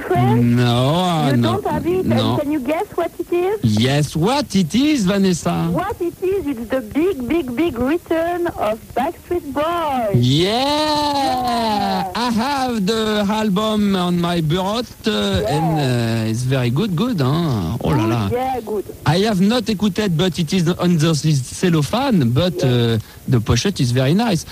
French? No, You no. don't have it? No. And can you guess what it is? Yes, what it is, Vanessa? What it is, it's the big return of Backstreet Boys. Yeah, I have the album on my bureau and it's very good, huh? Oh là là. Yeah, good. I have not écouted, but it is on the cellophane, but the pochette is very nice.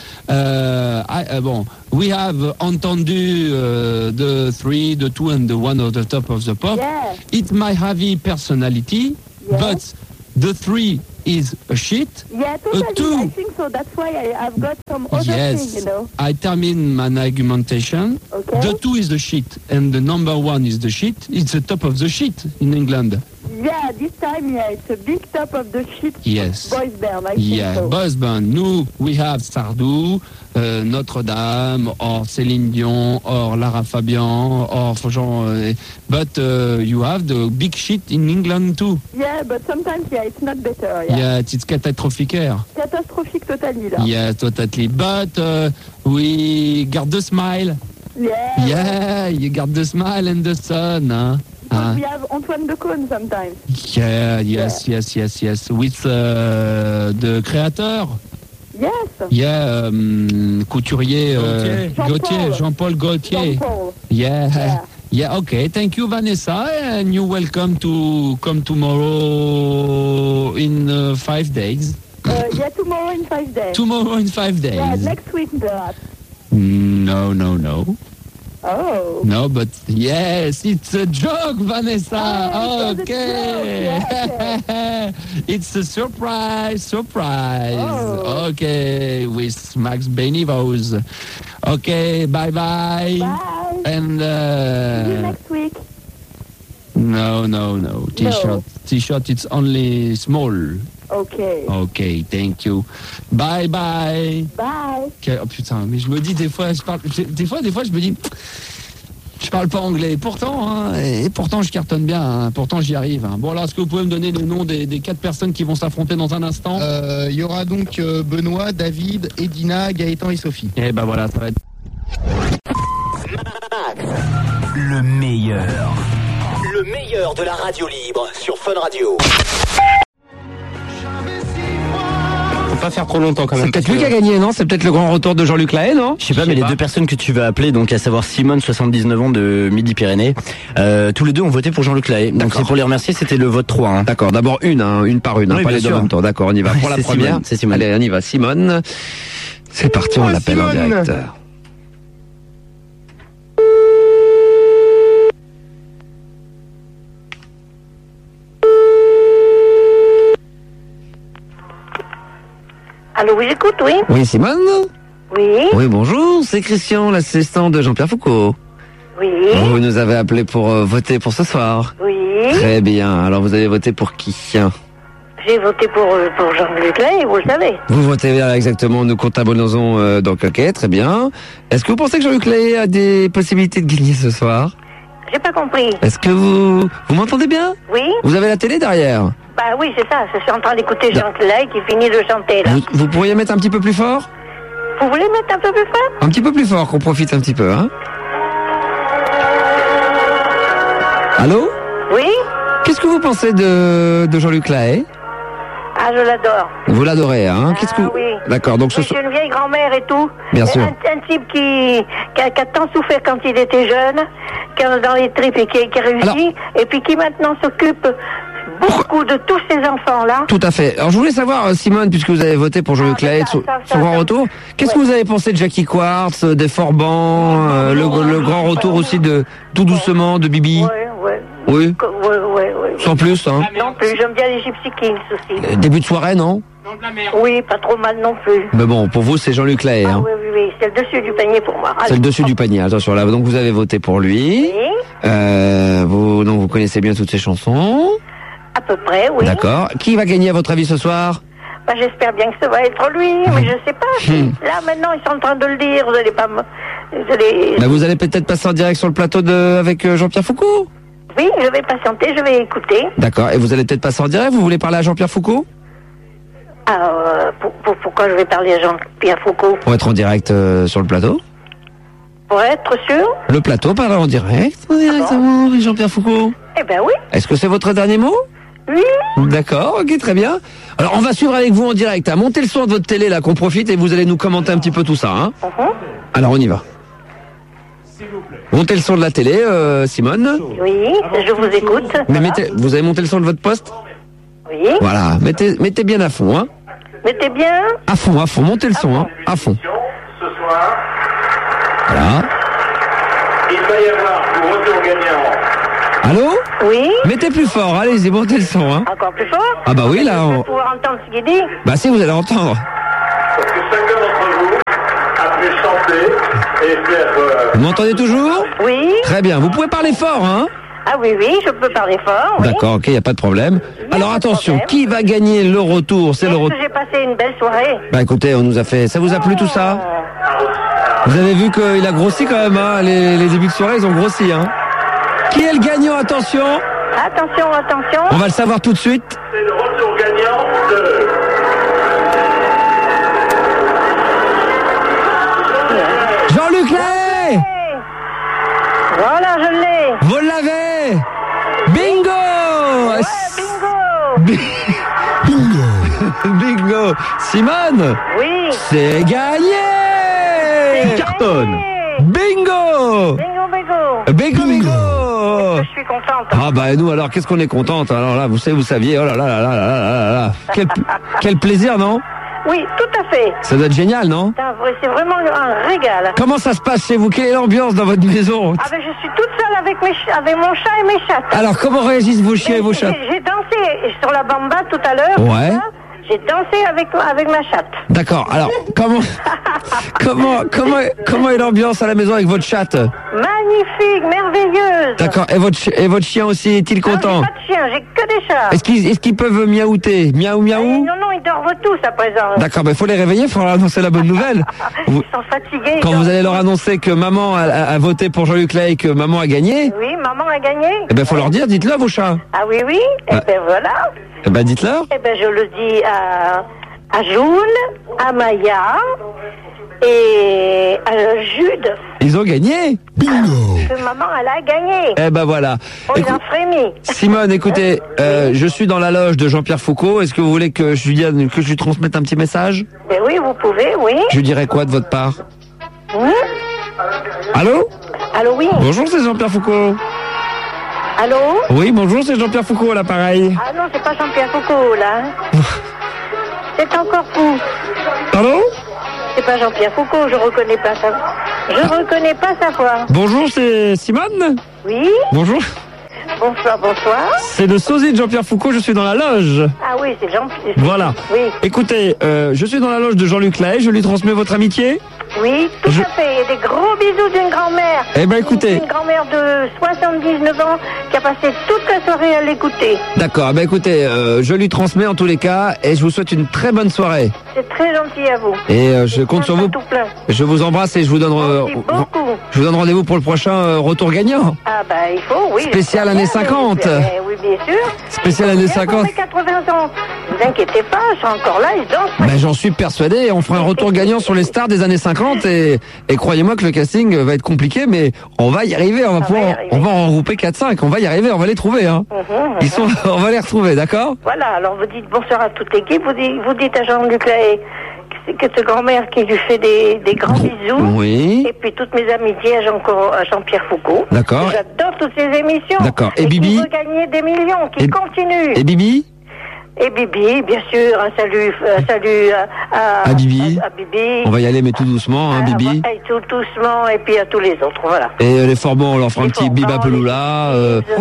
Bon, we have entendu the 3, the 2 and the 1 at the top of the pop. Yeah. It's my heavy personality, but the 3 is a shit. Yeah, totally. 2. I think so. That's why I've got some other thing, you know. I termine my argumentation. Okay. The 2 is the shit, and the number 1 is the shit. It's the top of the shit in England. Yeah, this time, it's a big top of the shit. Yes. Boys band, I think so. Boys band. Nous, we have Sardou, Notre-Dame, or Céline Dion, or Lara Fabian, or but you have the big shit in England too. Yeah, but sometimes, it's not better. Yeah. Yeah, it's catastrophic. Catastrophic totally, là. Yeah, totally. But we got the smile. Yeah. Yeah, you got the smile and the sun. Huh? Because we have Antoine Decaune sometimes. Yeah, yes. With the creator. Yes. Yeah, couturier Jean-Paul Gaultier. Jean-Paul. Yeah, okay. Thank you, Vanessa, and you're welcome to come tomorrow in 5 days. Tomorrow in 5 days. Tomorrow in 5 days. Yeah, next week perhaps. No. Oh. No, but yes, it's a joke, Vanessa. Okay. It's a surprise. Oh. Okay, with Max Benivos. Okay, bye. Bye. And See you next week. No. T-shirt, it's only small. Okay, thank you. Bye. Bye. Okay, oh putain, mais je me dis des fois je me dis, je parle pas anglais. Pourtant, je cartonne bien. Hein. Pourtant, j'y arrive. Hein. Bon, alors, est-ce que vous pouvez me donner le nom des 4 personnes qui vont s'affronter dans un instant? Il y aura donc Benoît, David, Edina, Gaëtan et Sophie. Et ben voilà, ça va être... Le meilleur de la radio libre sur Fun Radio. Pas faire trop longtemps quand même. C'est peut-être lui qui a gagné, non? C'est peut-être le grand retour de Jean-Luc Lahaye, non? Je sais pas, mais les deux personnes que tu vas appeler, donc à savoir Simone, 79 ans de Midi-Pyrénées, tous les deux ont voté pour Jean-Luc Lahaye. Donc c'est pour les remercier, c'était le vote 3. Hein. D'accord, d'abord une par une, Oui, pas les deux en même temps. D'accord, on y va pour la première. Simone, c'est Simone. Allez, on y va, Simone. C'est parti, on l'appelle en direct. Allô, oui, j'écoute, oui. Oui, Simone? Oui. Oui, bonjour, c'est Christian, l'assistant de Jean-Pierre Foucault. Oui. Vous nous avez appelé pour voter pour ce soir. Oui. Très bien, alors vous avez voté pour qui? J'ai voté pour Jean-Luc Lahaye, vous le savez. Vous votez exactement, nous comptabilisons donc ok, très bien. Est-ce que vous pensez que Jean-Luc Lahaye a des possibilités de gagner ce soir? J'ai pas compris. Est-ce que vous m'entendez bien? Oui. Vous avez la télé derrière? Bah oui, c'est ça. Je suis en train d'écouter Jean-Luc Lahaye qui finit de chanter, là. Vous pourriez mettre un petit peu plus fort? Vous voulez mettre un peu plus fort? Un petit peu plus fort, qu'on profite un petit peu, hein? Allô? Oui. Qu'est-ce que vous pensez de Jean-Luc Lahaye? Ah, je l'adore. Vous l'adorez, hein? Qu'est-ce que oui. D'accord, donc ce Je suis une vieille grand-mère et tout. Bien sûr. Un type qui a tant souffert quand il était jeune, qui est dans les tripes et qui réussit, Alors, et puis qui maintenant s'occupe beaucoup de tous ces enfants-là. Tout à fait. Alors je voulais savoir, Simone, puisque vous avez voté pour Jean-Luc Lahaye, son grand retour, qu'est-ce que vous avez pensé de Jackie Quartz, des Forbans, le grand retour aussi de Tout doucement, de Bibi? Ouais. Oui. Ouais. Sans plus, hein? Non plus, j'aime bien les Gypsy Kings aussi. Début de soirée, non? Oui, pas trop mal non plus. Mais bon, pour vous, c'est Jean-Luc Lahaye. Ah Hein. oui, c'est le dessus du panier pour moi. C'est le dessus du panier. Attention, là, donc vous avez voté pour lui. Oui. Vous connaissez bien toutes ses chansons. À peu près, oui. D'accord. Qui va gagner à votre avis ce soir? Bah, j'espère bien que ça va être lui, mais je sais pas. Là, maintenant, ils sont en train de le dire. Vous allez pas me... Bah, vous allez peut-être passer en direct sur le plateau avec Jean-Pierre Foucault. Oui, je vais patienter, je vais écouter. D'accord. Et vous allez peut-être passer en direct? Vous voulez parler à Jean-Pierre Foucault? Pourquoi je vais parler à Jean-Pierre Foucault? Pour être en direct sur le plateau. Pour être sûr? Le plateau parle en direct. Directement avec Jean-Pierre Foucault. Eh ben oui. Est-ce que c'est votre dernier mot? Oui. D'accord, ok, très bien. Alors, on va suivre avec vous en direct. Hein. Montez le son de votre télé, là, qu'on profite, et vous allez nous commenter un petit peu tout ça. Hein. Alors, on y va. Montez le son de la télé, Simone. Oui, je vous écoute. Mais vous avez monté le son de votre poste? Oui. Voilà, mettez bien à fond. Hein. Mettez bien. À fond, montez le son, hein. À fond. Ce soir, Voilà. il va y avoir pour retour gagnant. Allô? Oui. Mettez plus fort, allez-y, montez le son. Hein. Encore plus fort? Ah bah oui, là, Je vais pouvoir entendre ce qu'il dit. Bah si, vous allez entendre. Parce que chacun d'entre vous a pu chanter et faire... Vous m'entendez toujours? Oui. Très bien, vous pouvez parler fort, hein. Ah oui, je peux parler fort. Oui. D'accord, ok, il n'y a pas de problème. a Alors pas de attention, problème. qui va gagner le retour? C'est le Est-ce retour. que j'ai passé une belle soirée? Bah écoutez, on nous a fait... Ça vous a plu tout ça? Vous avez vu qu'il a grossi quand même, hein. Les débuts de soirée, ils ont grossi, hein. Qui est le gagnant? Attention. Attention. On va le savoir tout de suite. C'est le retour gagnant de... Jean-Luc Lahaye! Voilà, je l'ai. Vous l'avez! Bingo! Ouais, bingo. Bingo! Simone! Oui. C'est gagné! Cartonne. Bingo! Bingo! Je suis contente. Ah bah nous alors qu'est-ce qu'on est contente. Alors là vous saviez, oh là là là là là là là. Quel plaisir, non? Oui, tout à fait. Ça doit être génial, non? C'est vraiment un régal. Comment ça se passe chez vous? Quelle est l'ambiance dans votre maison? Ah ben, je suis toute seule avec mon chat et mes chattes. Alors comment réagissent vos chiens et vos chats? J'ai dansé sur la bamba tout à l'heure. Ouais. J'ai dansé avec ma chatte. D'accord. Alors comment est l'ambiance à la maison avec votre chatte? Magnifique, merveilleuse. D'accord. Et votre chien aussi, est-il content? J'ai pas de chien, j'ai que des chats. Est-ce qu'ils peuvent miaouter? Miaou miaou? Non, ils dorment tous à présent. D'accord, il faut les réveiller, il faut leur annoncer la bonne nouvelle. Ils sont fatigués. Quand vous allez leur annoncer que maman a voté pour Jean-Luc Lahaye, que maman a gagné, Oui, maman a gagné. eh ben faut leur dire, dites-le à vos chats. Ah oui, eh ben voilà. Eh ben dites-leur. Eh ben je le dis à Jules, à Maya et à Jude. Ils ont gagné. Que maman, elle a gagné. Eh ben voilà. On a frémi. Simone, écoutez, je suis dans la loge de Jean-Pierre Foucault. Est-ce que vous voulez que je lui transmette un petit message? Ben oui, vous pouvez, oui. Je lui dirai quoi de votre part? Hmm? Allô? Allô, oui. Bonjour, c'est Jean-Pierre Foucault. Allô? Oui, bonjour, c'est Jean-Pierre Foucault à l'appareil. Ah non, c'est pas Jean-Pierre Foucault, là. C'est encore fou. Pardon? C'est pas Jean-Pierre Foucault, je reconnais pas sa voix. Bonjour, c'est Simone? Oui? Bonjour. Bonsoir. C'est le sosie de Jean-Pierre Foucault, je suis dans la loge. Ah oui, c'est Jean-Pierre. Voilà. Oui. Écoutez, je suis dans la loge de Jean-Luc Lahaye, je lui transmets votre amitié. Oui, tout à fait. Et des gros bisous d'une grand-mère. Eh ben écoutez. Une grand-mère de 79 ans qui a passé toute la soirée à l'écouter. D'accord, ben écoutez, je lui transmets en tous les cas et je vous souhaite une très bonne soirée. C'est très gentil à vous. Et je compte sur vous. Tout plein. Je vous embrasse et je vous donne rendez-vous pour le prochain retour gagnant. Ah bah il faut, oui. Spécial années 50. Oui, bien sûr. Spécial années 50. 80 ans. Ne vous inquiétez pas, je serai encore là, ils dansent. Ben j'en suis persuadé. On fera un retour gagnant sur les stars des années 50 et croyez-moi que le casting va être compliqué, mais on va y arriver. On va en regrouper 4-5. On va y arriver, on va les trouver. Hein. On va les retrouver, d'accord? Voilà. Alors vous dites bonsoir à toute l'équipe. Vous dites à Jean-Luc Lahaye que cette grand-mère qui lui fait des grands bisous. Oui. Et puis toutes mes amitiés à Jean-Pierre Foucault. D'accord. J'adore toutes ces émissions. D'accord. Et Bibi? Qui veut gagner des millions, qui continue. Et Bibi? Et Bibi, bien sûr, un salut à Bibi. À Bibi. On va y aller, mais tout doucement, hein, Bibi. Et tout doucement, et puis à tous les autres, voilà. Et les Forbans, on leur fera un petit Biba Peloula.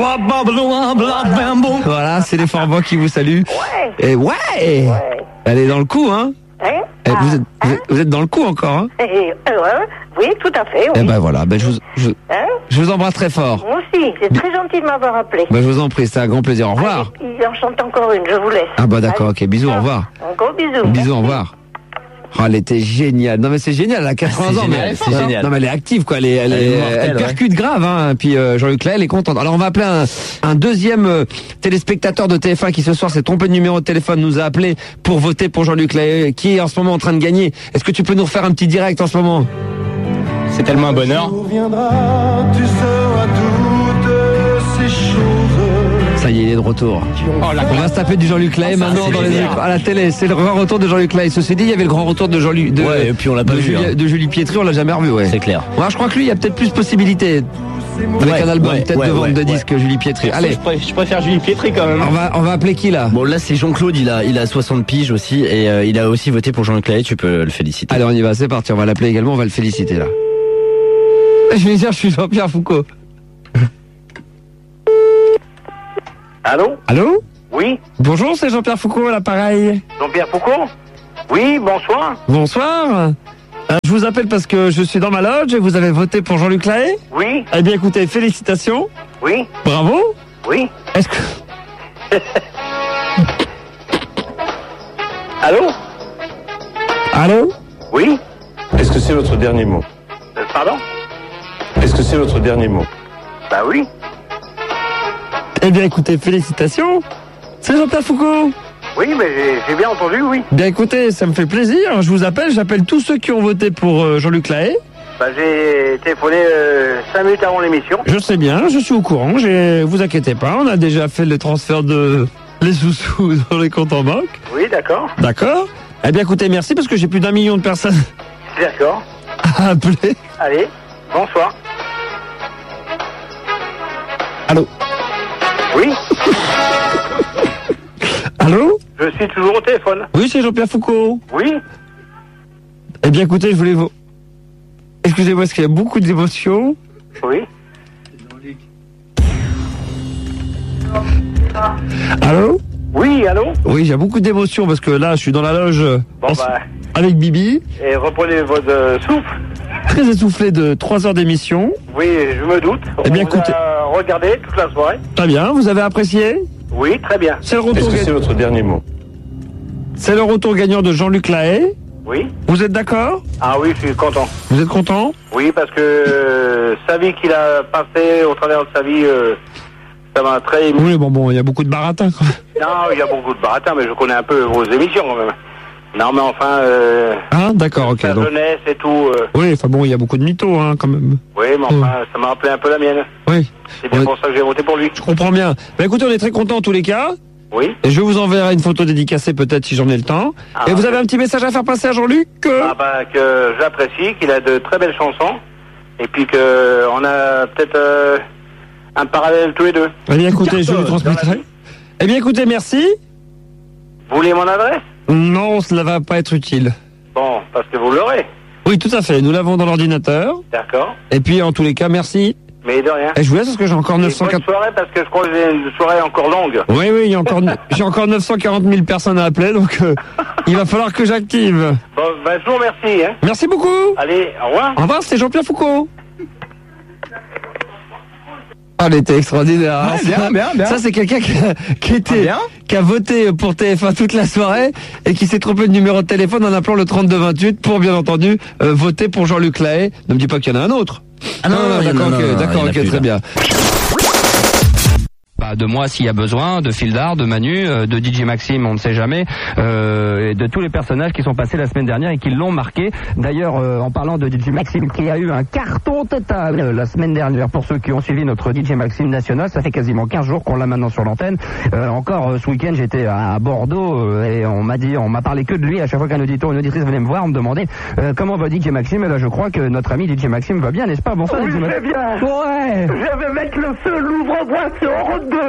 Voilà, c'est les Forbans qui vous saluent. Ouais. Et ouais. Elle est dans le coup, hein. Hein? Vous êtes dans le coup encore, hein. Oui, tout à fait. Oui. Eh ben voilà, je vous embrasse très fort. Moi aussi, c'est très gentil de m'avoir appelé. Ben, je vous en prie, c'est un grand plaisir. Au revoir. Il en chante encore une, je vous laisse. Ah bah d'accord, ok, bisous, au revoir. Un gros bisou. Bisous, au revoir. Oh, elle était géniale. Non mais c'est génial, elle a 80 ans, mais c'est génial. Non mais elle est active quoi, elle percute grave hein. Puis Jean-Luc Lahaye, elle est contente. Alors on va appeler un deuxième téléspectateur de TF1 qui ce soir s'est trompé de numéro de téléphone, nous a appelé pour voter pour Jean-Luc Lahaye qui est en ce moment en train de gagner. Est-ce que tu peux nous refaire un petit direct en ce moment? C'est tellement un bonheur. Tu sauras toutes ces choses. Ça y est, il est de retour. On va se taper du Jean-Luc Lahaye maintenant à la télé. C'est le grand retour de Jean-Luc Lahaye. Ceci dit, il y avait le grand retour de Jean-Luc. Ouais, et puis on l'a pas vu. De Julie Pietri, on l'a jamais revu. Ouais. C'est clair. Moi, je crois que lui, il y a peut-être plus de possibilités. Avec un album, peut-être de vente de disques Julie Pietri. Allez. Je préfère Julie Pietri quand même. On va appeler qui là? Bon, là, c'est Jean-Claude, il a 60 piges aussi, et il a aussi voté pour Jean-Luc Lahaye, tu peux le féliciter. Allez, on y va, c'est parti, on va l'appeler également, on va le féliciter là. Je vais dire, je suis Jean-Pierre Foucault. Allô? Allô? Oui? Bonjour, c'est Jean-Pierre Foucault à l'appareil. Jean-Pierre Foucault? Oui, bonsoir. Bonsoir. Je vous appelle parce que je suis dans ma loge et vous avez voté pour Jean-Luc Lahaye? Oui? Eh bien écoutez, félicitations. Oui? Bravo. Oui? Est-ce que... Allô? Allô? Oui? Est-ce que c'est votre dernier mot? Pardon? Est-ce que c'est votre dernier mot? Bah oui. Eh bien écoutez, félicitations. C'est Jean-Pierre Foucault. Oui, mais j'ai bien entendu, oui. Bien écoutez, ça me fait plaisir. Je vous appelle, j'appelle tous ceux qui ont voté pour Jean-Luc Lahaye. Bah j'ai téléphoné 5 minutes avant l'émission. Je sais bien, je suis au courant, vous inquiétez pas, on a déjà fait le transfert de les sous-sous dans les comptes en banque. Oui, d'accord. D'accord. Eh bien écoutez, merci parce que j'ai plus d'1 million de personnes D'accord. à appeler. Allez, bonsoir. Allô? Oui? Allô? Je suis toujours au téléphone. Oui, c'est Jean-Pierre Foucault. Oui? Eh bien écoutez, je voulais vous... Excusez-moi, est-ce qu'il y a beaucoup d'émotions? Oui? Allô? Oui, allô? Oui, il y a beaucoup d'émotions parce que là, je suis dans la loge avec Bibi. Et reprenez votre souffle. Très essoufflé de 3 heures d'émission. Oui, je me doute. Eh bien, écoutez... Regardez toute la soirée. Très bien, vous avez apprécié? Oui, très bien. C'est le retour. Est-ce que c'est votre dernier mot? C'est le retour gagnant de Jean-Luc Lahaye. Oui. Vous êtes d'accord? Ah oui, je suis content. Vous êtes content? Oui, parce que sa vie qu'il a passée, au travers de sa vie, ça m'a très ému. Oui, bon, il y a beaucoup de baratins quand même. Non, il y a beaucoup de baratins, mais je connais un peu vos émissions quand même. Non, mais enfin... Ah, d'accord, ok. La Donc... jeunesse et tout... Oui, enfin bon, il y a beaucoup de mythos, hein, quand même. Oui, mais enfin, ça m'a rappelé un peu la mienne. Oui. C'est bien pour ça que j'ai voté pour lui. Je comprends bien. Ben écoutez, on est très contents en tous les cas. Oui. Et je vous enverrai une photo dédicacée peut-être si j'en ai le temps. Ah, et vous avez un petit message à faire passer à Jean-Luc? Ah bah, que j'apprécie, qu'il a de très belles chansons. Et puis que on a peut-être un parallèle tous les deux. Eh bien écoutez, je lui transmettrai. Eh bien écoutez, merci. Vous voulez mon adresse? Non, cela va pas être utile. Bon, parce que vous l'aurez. Oui, tout à fait. Nous l'avons dans l'ordinateur. D'accord. Et puis en tous les cas, merci. Mais de rien. Et je vous laisse parce que j'ai encore 940... Bonne soirée parce que je crois que j'ai une soirée encore longue. Oui, il y a encore... j'ai encore 940 000 personnes à appeler, donc il va falloir que j'active. Bon, ben, je vous remercie. Hein. Merci beaucoup. Allez, au revoir. Au revoir, c'est Jean-Pierre Foucault. Ah, elle était extraordinaire. Ouais, bien. Ça, c'est quelqu'un qui a voté pour TF1 toute la soirée et qui s'est trompé de numéro de téléphone en appelant le 3228 pour, bien entendu, voter pour Jean-Luc Lahaye. Ne me dis pas qu'il y en a un autre. Ah non, d'accord, ok, très bien. De moi s'il y a besoin, de Fildar, de Manu, de DJ Maxime, on ne sait jamais, et de tous les personnages qui sont passés la semaine dernière et qui l'ont marqué. D'ailleurs, en parlant de DJ Maxime, qui a eu un carton total la semaine dernière, pour ceux qui ont suivi notre DJ Maxime national, ça fait quasiment 15 jours qu'on l'a maintenant sur l'antenne. Encore ce week-end, j'étais à Bordeaux et on m'a parlé que de lui. À chaque fois qu'un auditeur ou une auditrice venait me voir, on me demandait comment va DJ Maxime. Et là, je crois que notre ami DJ Maxime va bien, n'est-ce pas? Bonsoir, oui, DJ Maxime. Bien. Ouais. Je vais mettre le feu, l'ouvre-boîte sur Europe 2.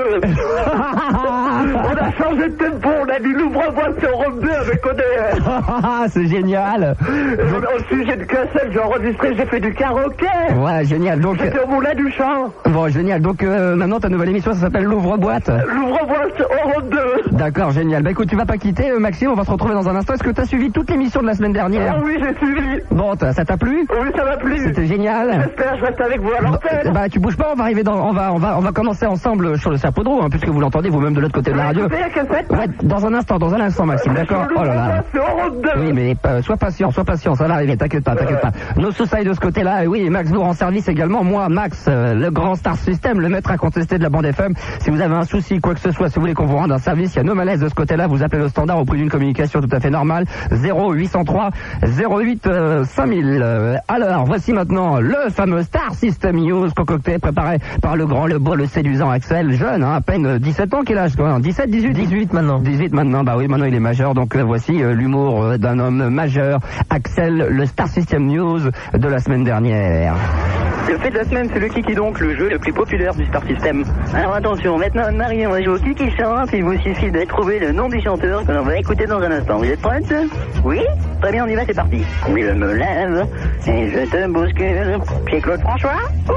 On a changé de tempo, on a dit l'ouvre-boîte sur Europe 2 avec ODR. C'est génial. Au sujet de cassette, j'ai enregistré, j'ai fait du karaoké. Ouais, génial. Donc c'était au Moulin du Champ. Bon, génial. Donc maintenant ta nouvelle émission, ça s'appelle l'ouvre-boîte. L'ouvre-boîte Europe 2. D'accord, génial. Bah écoute, tu vas pas quitter, Maxime, on va se retrouver dans un instant. Est-ce que t'as suivi toute l'émission de la semaine dernière? Ah oui, j'ai suivi. Bon, ça t'a plu? Oui, ça m'a plu. C'était génial. J'espère, je reste avec vous à l'antenne. Bah tu bouges pas, on va arriver on va commencer ensemble sur le Sapodro, hein, puisque vous l'entendez vous-même de l'autre côté de la radio. Ouais, dans un instant, Maxime, d'accord? Oh là là. Oui, mais sois patient, ça va arriver, t'inquiète pas. Nos sociétés de ce côté-là, oui, Max Lourd en service également. Moi, Max, le grand star system, le maître incontesté de la bande FM. Si vous avez un souci, quoi que ce soit, si vous voulez qu'on vous rende un service, il y a de malaise de ce côté-là, vous appelez le standard au prix d'une communication tout à fait normale. 0803 08 5000. Alors, voici maintenant le fameux Star System News concocté, préparé par le grand, le beau, le séduisant Axel, jeune, hein, à peine 17 ans, quel âge quoi, 17, 18 18 maintenant. 18 maintenant, bah oui, maintenant il est majeur, donc voici l'humour d'un homme majeur, Axel, le Star System News de la semaine dernière. Le fait de la semaine, c'est le Kiki donc, le jeu le plus populaire du Star System. Alors attention, maintenant Marie, on va jouer au Kiki chante, il vous suffit de trouver le nom du chanteur que l'on va écouter dans un instant. Vous êtes prête? Oui? Très bien, on y va, c'est parti. Oui, je me lève et je te bouscule. Pierre-Claude François?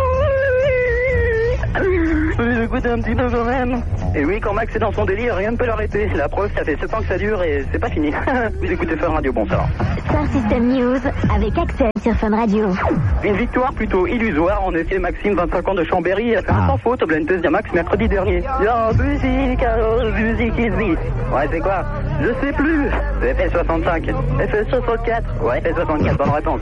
Écoutez un petit peu quand même. Et oui, quand Max est dans son délire, rien ne peut l'arrêter. La preuve, ça fait 7 ans que ça dure et c'est pas fini. Vous écoutez Fun Radio, bon ça. Star System News avec Axel sur Fun Radio. Une victoire plutôt illusoire. En effet, Maxime, 25 ans de Chambéry, a fait un sans faute au blind test d'Amax mercredi dernier. Musique, alors, musique is me. Ouais, c'est quoi? Je sais plus. FS65. FS64. Ouais, FS64, bonne réponse.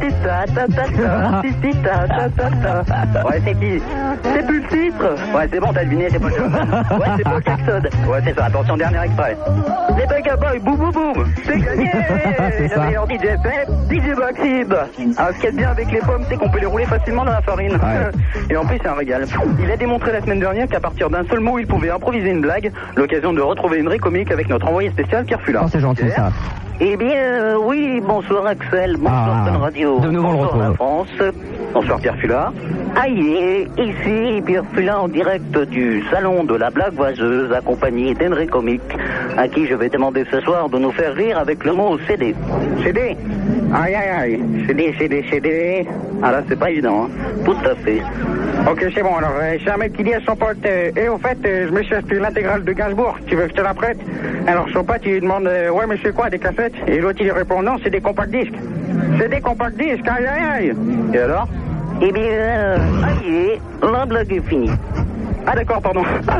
Ouais, c'est qui? C'est plus le titre. Ouais, c'est bon, t'as deviné, c'est pas le jeu. Ouais, c'est Paul Jackson. Ouais, c'est ça, attention, dernier extrait. Les Bagaboys, boum boum boum. C'est gagné. Le meilleur DJ fait DJ Maxime. Alors, ce qu'il y a de bien avec les pommes, c'est qu'on peut les rouler facilement dans la farine. Ouais. Et en plus, c'est un régal. Il a démontré la semaine dernière qu'à partir d'un seul mot, il pouvait improviser une blague. L'occasion de retrouver une vraie comique avec notre envoyé spécial Pierre Fula. Oh, c'est gentil ça. Eh bien, oui, bonsoir Axel, bonsoir Fun Radio. De nouveau, on le retrouve. Bonsoir la France, bonsoir Pierre Fula. Aïe, ici Pierre Fula en direct du salon de la blague voiseuse, accompagné d'Henry Comique, à qui je vais demander ce soir de nous faire rire avec le mot CD. CD? Aïe, aïe, aïe. CD. Ah là, c'est pas évident, hein. Tout à fait. Ok, c'est bon, alors, c'est un mec qui dit à son pote, et au fait, je me cherche l'intégrale de Gainsbourg, tu veux que je te la prête? Alors son pote, il lui demande, ouais, mais c'est quoi, des cassettes? Et l'autre, il lui répond, non, c'est des compacts disques. C'est des compacts disques, aïe, aïe, aïe. Et alors? Eh bien, aïe, la blague est finie. Ah d'accord, pardon.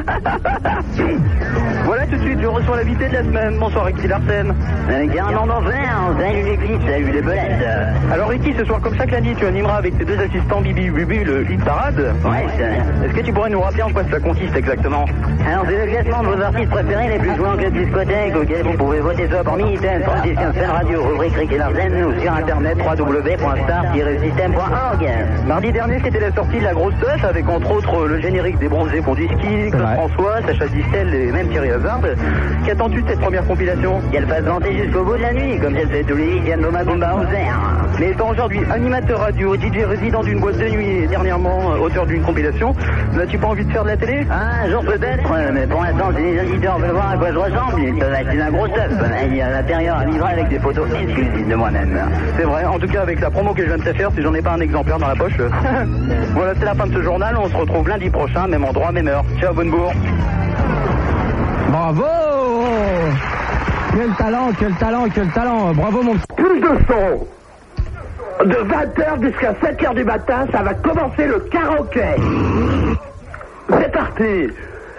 Voilà, tout de suite, je reçois l'invité de la semaine. Bonsoir, Ricky Larsen. Garnement d'enfer, salut les clips, salut les belettes. Alors Ricky, ce soir, comme chaque lundi, tu animeras avec tes deux assistants Bibi et Bubu le hit parade. Ouais, est-ce que tu pourrais nous rappeler en quoi ça consiste exactement? Alors, c'est le classement de vos artistes préférés les plus joués en club discothèque, auquel vous pouvez voter soit parmi Item, 3615 Fun Radio, rubrique Ricky Larsen, ou sur internet www.star-system.org. Mardi dernier, c'était la sortie de la grosse teuf, avec entre autres le générique des bronzés pour du ski, Claude François, Sacha Distel et même Thierry Hazard. Qu'attends-tu de cette première compilation? Qu'elle fasse vanter jusqu'au bout de la nuit, comme elle fait tous les week-ends au Magumba au Zer. Mais étant aujourd'hui animateur radio, DJ résident d'une boîte de nuit et dernièrement auteur d'une compilation, n'as-tu pas envie de faire de la télé? Un jour peut-être, mais pour l'instant, si les auditeurs veulent voir à quoi je ressemble, ils peuvent acheter un gros stuff. Il y a à l'intérieur un livret avec des photos exclusives de moi-même. C'est vrai, en tout cas avec la promo que je viens de te faire, si j'en ai pas un exemplaire dans la poche. Voilà, c'est la fin de ce journal, on se retrouve lundi prochain, même endroit, même heure. Ciao, bonne bourre. Bravo! Quel talent! Bravo mon petit. Plus de son! De 20h jusqu'à 7h du matin, ça va commencer le karaoké. C'est parti!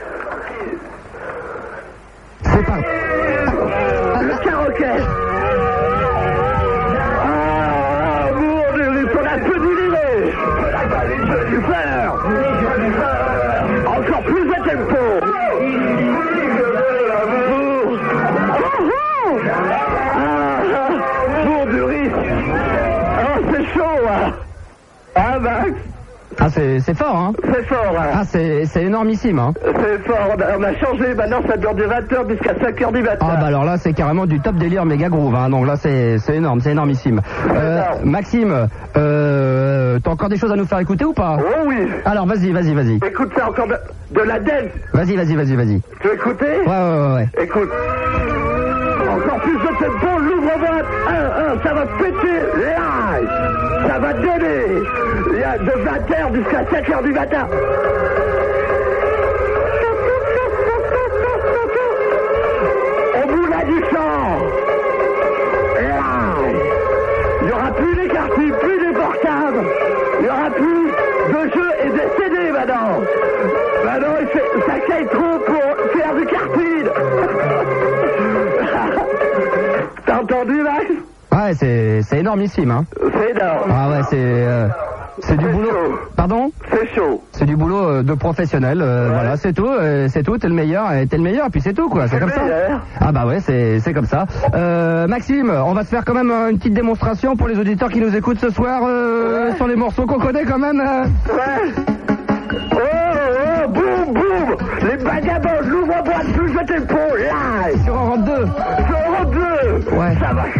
C'est parti! Le karaoké! Ah, mon Dieu, on a peu d'idées! Super! Encore plus de tempo! Ah, Max. Ah, c'est fort, hein? C'est fort, hein? Ah, c'est énormissime, hein? C'est fort, on a changé, maintenant ça dure de 20h jusqu'à 5h du matin. Ah, bah alors là, c'est carrément du top délire méga groove, hein, donc là, c'est énorme, c'est énormissime. Maxime, t'as encore des choses à nous faire écouter ou pas? Oh oui. Alors, vas-y. Écoute ça encore de la dance. Vas-y. Tu veux écouter? Ouais. Écoute. Encore plus de tempo, l'ouvre-boîte. Ça va péter live. Ça va donner. Il y a de 20h jusqu'à 7h du matin. Au bout là du champ. Live. Il n'y aura plus les cartes, plus les portables. Il n'y aura plus de jeux et de CD maintenant. Maintenant, ça caille trop pour faire du karting. T'as entendu, Max? Ouais, c'est énormissime, hein? C'est énorme. Ah ouais, C'est du boulot. Pardon? C'est chaud. C'est du boulot de professionnel. Voilà, c'est tout. T'es le meilleur, et puis c'est tout, quoi. C'est comme ça. Ah bah ouais, c'est comme ça. Maxime, on va te faire quand même une petite démonstration pour les auditeurs qui nous écoutent ce soir sur les morceaux qu'on connaît quand même. Oh, boum, boum. Les vagabonds, l'ouvre-boîte, plus jeter le pot, live. Sur Europe 2. Sur Europe 2. Ouais. Ça va